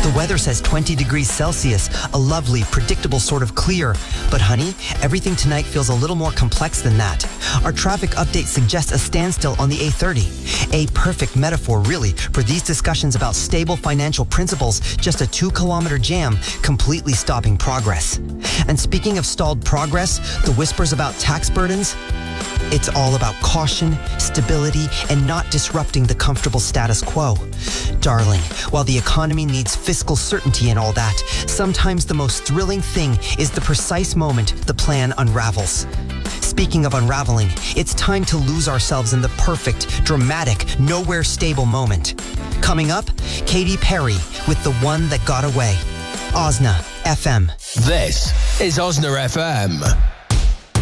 The weather says 20 degrees Celsius, a lovely, predictable sort of clear. But honey, everything tonight feels a little more complex than that. Our traffic update suggests a standstill on the A30. A perfect metaphor, really, for these discussions about stable financial principles, just a 2-kilometer jam completely stopping progress. And speaking of stalled progress, the whispers about tax burdens, it's all about caution, stability, and not disrupting the comfortable status quo. Darling, while the economy needs fiscal certainty and all that, sometimes the most thrilling thing is the precise moment the plan unravels. Speaking of unraveling, it's time to lose ourselves in the perfect, dramatic, nowhere stable moment. Coming up, Katy Perry with The One That Got Away. Osna FM. This is Osna FM.